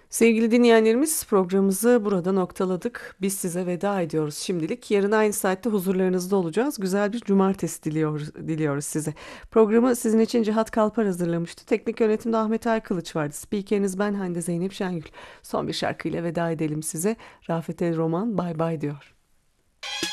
Sevgili dinleyenlerimiz, programımızı burada noktaladık. Biz size veda ediyoruz şimdilik. Yarın aynı saatte huzurlarınızda olacağız. Güzel bir cumartesi diliyoruz size. Programı sizin için Cihat Kalpar hazırlamıştı. Teknik yönetimde Ahmet Aykılıç vardı. Spikeriniz ben Hande Zeynep Şengül. Son bir şarkıyla veda edelim size. Rafet El Roman bay bay diyor.